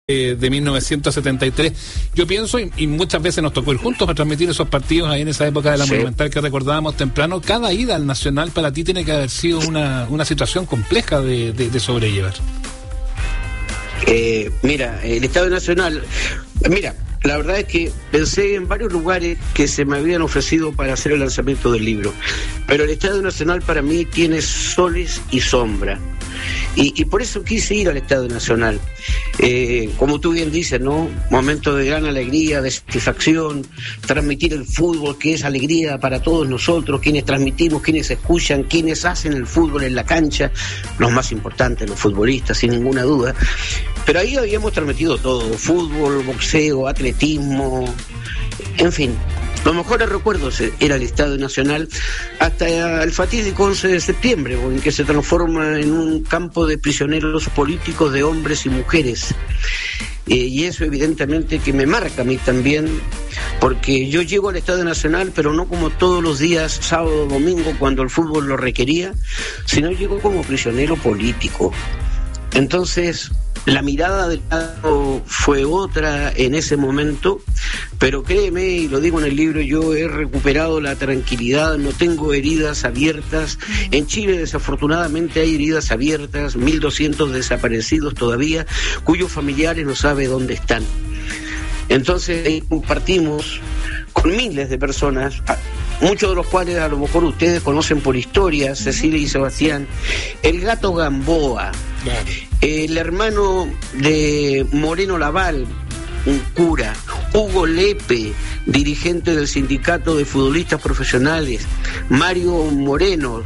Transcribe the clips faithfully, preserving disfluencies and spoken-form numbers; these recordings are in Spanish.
eh, de mil novecientos setenta y tres. Yo pienso, y, y muchas veces nos tocó ir juntos a transmitir esos partidos ahí en esa época de la sí. Monumental que recordábamos temprano. Cada ida al Nacional para ti tiene que haber sido una, una situación compleja de, de, de sobrellevar. Eh, mira, el Estadio Nacional, mira, la verdad es que pensé en varios lugares que se me habían ofrecido para hacer el lanzamiento del libro, pero el Estadio Nacional para mí tiene soles y sombra. Y, y por eso quise ir al Estadio Nacional. Eh, como tú bien dices, ¿no? Momento de gran alegría, de satisfacción, transmitir el fútbol, que es alegría para todos nosotros, quienes transmitimos, quienes escuchan, quienes hacen el fútbol en la cancha, los más importantes, los futbolistas, sin ninguna duda. Pero ahí habíamos transmitido todo: fútbol, boxeo, atletismo, en fin. Los mejores recuerdos era el Estadio Nacional hasta el fatídico once de septiembre, en que se transforma en un campo de prisioneros políticos, de hombres y mujeres. Eh, y eso evidentemente que me marca a mí también, porque yo llego al Estadio Nacional, pero no como todos los días, sábado o domingo, cuando el fútbol lo requería, sino llego como prisionero político. Entonces, la mirada del Estado fue otra en ese momento, pero créeme, y lo digo en el libro, yo he recuperado la tranquilidad, no tengo heridas abiertas. En Chile, desafortunadamente, hay heridas abiertas, mil doscientos desaparecidos todavía, cuyos familiares no saben dónde están. Entonces, ahí compartimos con miles de personas, muchos de los cuales a lo mejor ustedes conocen por historia, Cecilia y Sebastián, el Gato Gamboa, claro. El hermano de Moreno Laval, un cura, Hugo Lepe, dirigente del sindicato de futbolistas profesionales, Mario Moreno,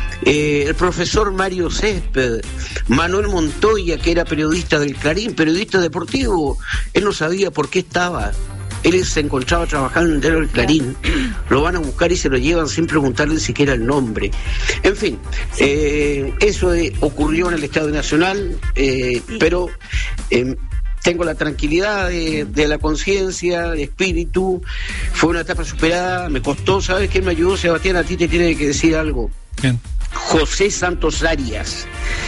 eh, el profesor Mario Césped, Manuel Montoya, que era periodista del Clarín, periodista deportivo. Él no sabía por qué estaba. Él se encontraba trabajando en el Clarín, lo van a buscar y se lo llevan sin preguntarle siquiera el nombre. En fin, eh, eso eh, ocurrió en el Estadio Nacional, eh, pero eh, tengo la tranquilidad de, de la conciencia, de espíritu. Fue una etapa superada, me costó. ¿Sabes quién me ayudó, Sebastián? A ti te tiene que decir algo. Bien. José Santos Arias.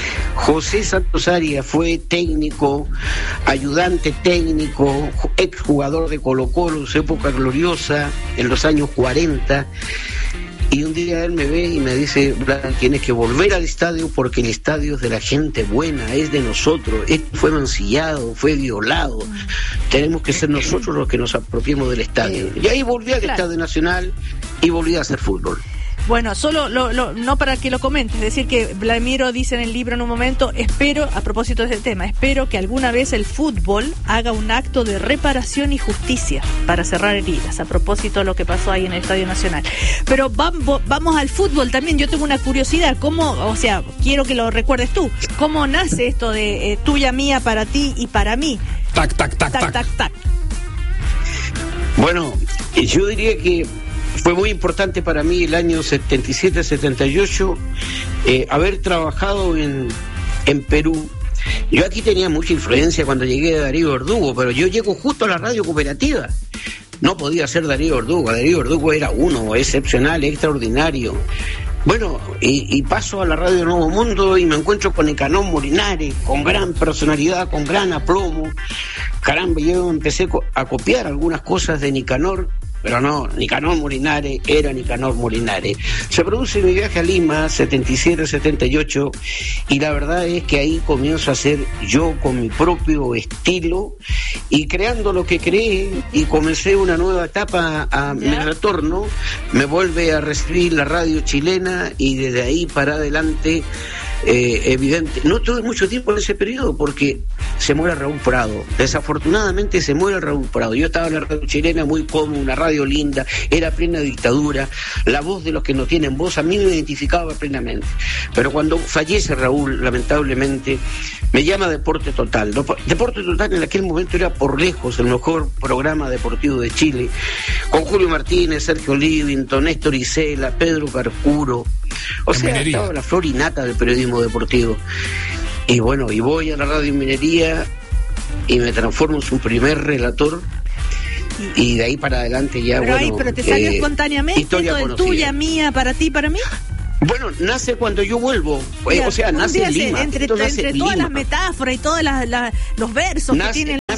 José Santos Arias fue técnico, ayudante técnico, exjugador de Colo-Colo, su época gloriosa, en los años cuarenta. Y un día él me ve y me dice: Brian, tienes que volver al estadio porque el estadio es de la gente buena, es de nosotros. Esto fue mancillado, fue violado. Tenemos que ser nosotros los que nos apropiemos del estadio. Y ahí volví al claro. Estadio Nacional y volví a hacer fútbol. Bueno, solo lo, lo, no para que lo comentes, es decir que Vladimiro dice en el libro en un momento: espero, a propósito de ese tema, espero que alguna vez el fútbol haga un acto de reparación y justicia para cerrar heridas, a propósito de lo que pasó ahí en el Estadio Nacional. Pero vamos, vamos al fútbol también. Yo tengo una curiosidad, ¿cómo, o sea, quiero que lo recuerdes tú, cómo nace esto de eh, tuya, mía, para ti y para mí? Tac, tac, tac, tac, tac, tac, tac. Bueno, yo diría que fue muy importante para mí el año setenta y siete setenta y ocho eh, haber trabajado en, en Perú. Yo aquí tenía mucha influencia cuando llegué a Darío Verdugo, pero yo llego justo a la radio cooperativa. No podía ser Darío Verdugo. Darío Verdugo era uno, excepcional, extraordinario. Bueno, y, y paso a la radio Nuevo Mundo y me encuentro con Nicanor Molinari, con gran personalidad, con gran aplomo. Caramba, yo empecé a copiar algunas cosas de Nicanor. Pero no, Nicanor Molinari era Nicanor Molinari. Se produce mi viaje a Lima, setenta y siete setenta y ocho, y la verdad es que ahí comienzo a hacer yo con mi propio estilo y creando lo que creé, y comencé una nueva etapa. A mi retorno me vuelve a recibir la radio chilena y desde ahí para adelante. Eh, evidente, no tuve mucho tiempo en ese periodo porque se muere Raúl Prado, desafortunadamente se muere Raúl Prado. Yo estaba en la radio chilena muy cómodo, una radio linda, era plena dictadura, la voz de los que no tienen voz a mí me identificaba plenamente, pero cuando fallece Raúl, lamentablemente, me llama Deporte Total. Deporte Total en aquel momento era por lejos el mejor programa deportivo de Chile, con Julio Martínez, Sergio Livington, Néstor Isela, Pedro Carcuro. O sea, Minería. Estaba la flor y nata del periodismo deportivo. Y bueno, y voy a la radio Minería y me transformo en su primer relator. Y de ahí para adelante ya, pero bueno... Ahí, pero te salió eh, espontáneamente, todo el tuya, mía, para ti, para mí. Bueno, nace cuando yo vuelvo. Mira, o sea, nace en Lima. Entre, entre nace todas Lima. Las metáforas y todos la, la, los versos nace, que tiene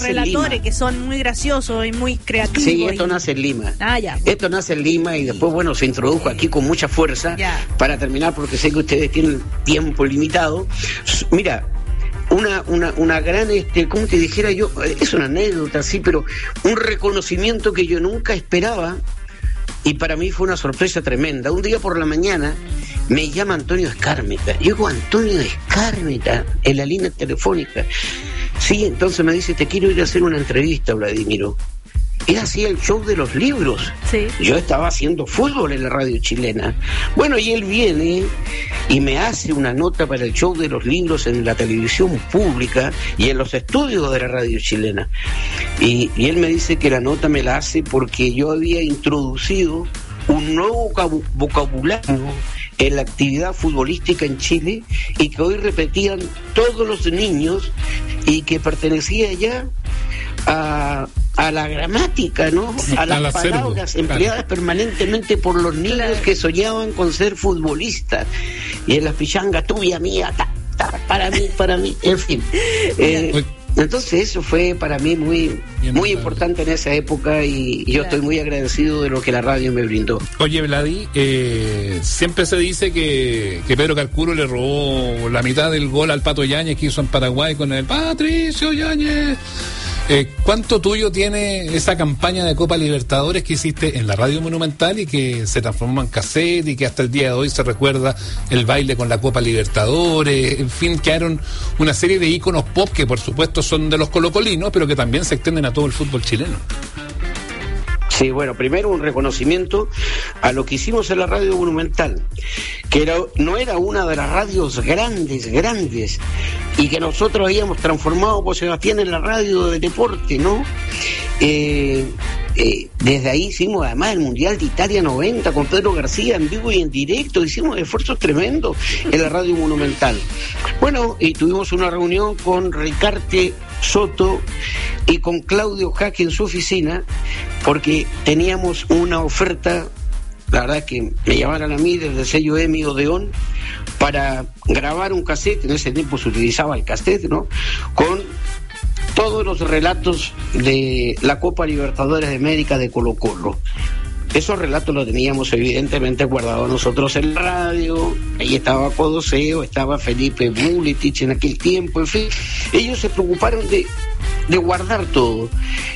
relatores que son muy graciosos y muy creativos. Sí, esto y... nace en Lima. Ah, ya. Esto nace en Lima y después, bueno, se introdujo aquí con mucha fuerza. Ya. Para terminar, porque sé que ustedes tienen tiempo limitado. Mira, una una una gran, este, ¿cómo te dijera yo? Es una anécdota, sí, pero un reconocimiento que yo nunca esperaba. Y para mí fue una sorpresa tremenda. Un día por la mañana me llama Antonio Escármeta. Yo digo, Antonio Escármeta, en la línea telefónica. Sí, entonces me dice, te quiero ir a hacer una entrevista, Vladimiro. Él hacía el show de los libros. Sí. Yo estaba haciendo fútbol en la radio chilena. Bueno, y él viene y me hace una nota para el show de los libros en la televisión pública y en los estudios de la radio chilena. Y, y él me dice que la nota me la hace porque yo había introducido un nuevo vocabulario en la actividad futbolística en Chile y que hoy repetían todos los niños y que pertenecía ya a, a la gramática, ¿no? A las a la palabras cerdo, empleadas claro. permanentemente por los niños claro. que soñaban con ser futbolistas. Y en las pichangas, tuya, mía, ta, ta, para mí, para mí, en fin. Eh, entonces eso fue para mí muy Bien, muy importante en esa época y, y yo claro. estoy muy agradecido de lo que la radio me brindó. Oye, Vladi, eh, siempre se dice que, que Pedro Carcuro le robó la mitad del gol al Pato Yáñez que hizo en Paraguay con el Patricio Yáñez. Eh, ¿Cuánto tuyo tiene esa campaña de Copa Libertadores que hiciste en la Radio Monumental y que se transformó en cassette y que hasta el día de hoy se recuerda el baile con la Copa Libertadores? En fin, quedaron una serie de íconos pop que por supuesto son de los colocolinos, pero que también se extienden a todo el fútbol chileno. Sí, bueno, primero un reconocimiento a lo que hicimos en la Radio Monumental, que era, no era una de las radios grandes, grandes, y que nosotros habíamos transformado, por Sebastián, en la radio de deporte, ¿no? Eh, eh, desde ahí hicimos además el Mundial de Italia noventa con Pedro García en vivo y en directo, hicimos esfuerzos tremendos en la Radio Monumental. Bueno, y tuvimos una reunión con Ricarte Soto y con Claudio Jaque en su oficina, porque teníamos una oferta, la verdad que me llamaron a mí desde el sello Emi Odeón, para grabar un cassette, en ese tiempo se utilizaba el cassette, ¿no?, con todos los relatos de la Copa Libertadores de América de Colo Colo. Esos relatos los teníamos evidentemente guardados nosotros en la radio, ahí estaba Codoseo, estaba Felipe Buletich en aquel tiempo, en fin, ellos se preocuparon de, de guardar todo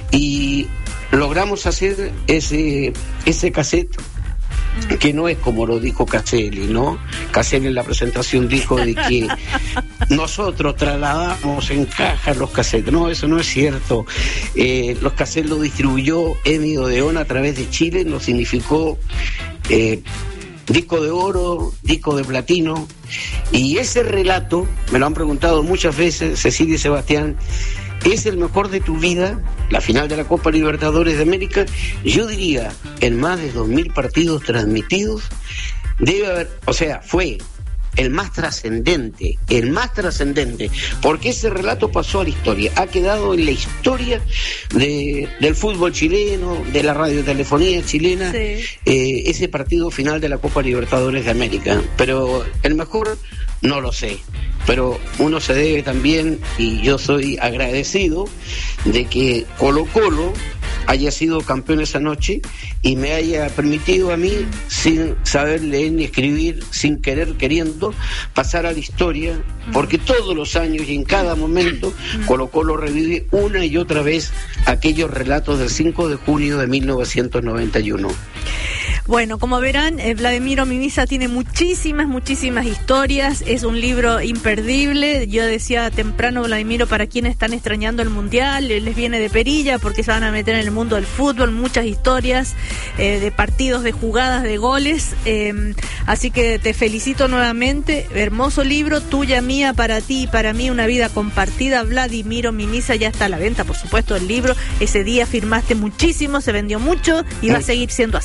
y logramos hacer ese, ese cassette que no es como lo dijo Caselli, ¿no? Caselli en la presentación dijo de que nosotros trasladamos en caja los cassettes. No, eso no es cierto. Eh, los cassettes los distribuyó Emi Odeón a través de Chile, nos significó eh, disco de oro, disco de platino, y ese relato, me lo han preguntado muchas veces Cecilia y Sebastián, ¿es el mejor de tu vida? La final de la Copa Libertadores de América, yo diría, en más de dos mil partidos transmitidos, debe haber, o sea, fue el más trascendente, el más trascendente, porque ese relato pasó a la historia, ha quedado en la historia de, del fútbol chileno, de la radiotelefonía chilena, sí. eh, ese partido final de la Copa Libertadores de América, pero el mejor no lo sé, pero uno se debe también, y yo soy agradecido de que Colo Colo haya sido campeón esa noche y me haya permitido a mí, sin saber leer ni escribir, sin querer queriendo, pasar a la historia, porque todos los años y en cada momento Colo Colo revive una y otra vez aquellos relatos del cinco de junio de mil novecientos noventa y uno. Bueno, como verán, eh, Vladimiro Mimisa tiene muchísimas, muchísimas historias, es un libro imperdible. Yo decía temprano, Vladimiro, para quienes están extrañando el Mundial, les viene de perilla porque se van a meter en el mundo del fútbol, muchas historias eh, de partidos, de jugadas, de goles, eh, así que te felicito nuevamente, hermoso libro, tuya, mía, para ti y para mí, una vida compartida. Vladimiro Mimisa, ya está a la venta, por supuesto, el libro, ese día firmaste muchísimo, se vendió mucho y va a seguir siendo así.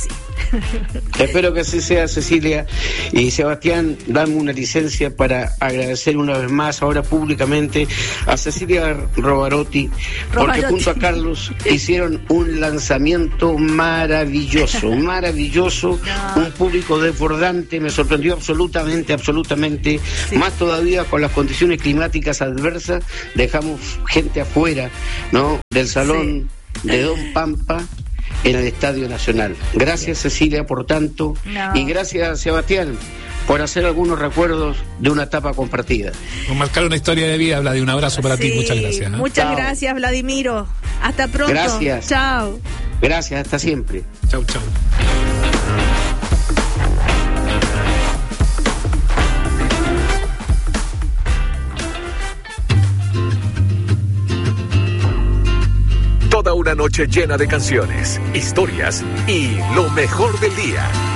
Espero que así sea, Cecilia. Y Sebastián, dame una licencia para agradecer una vez más, ahora públicamente, a Cecilia Rovarotti, porque Rovarotti. junto a Carlos hicieron un lanzamiento maravilloso, maravilloso, no. un público desbordante, me sorprendió absolutamente, absolutamente, sí. Más todavía con las condiciones climáticas adversas, dejamos gente afuera, ¿no?, del salón sí. de Don Pampa, en el Estadio Nacional. Gracias, Cecilia, por tanto, no. y gracias, Sebastián, por hacer algunos recuerdos de una etapa compartida. Por marcar una historia de vida, Vladi, un abrazo para sí, ti, muchas gracias. ¿eh? Muchas Chao. gracias, Vladimiro. Hasta pronto. Gracias. Chao. Gracias, hasta siempre. Chau, chau. Toda una noche llena de canciones, historias y lo mejor del día.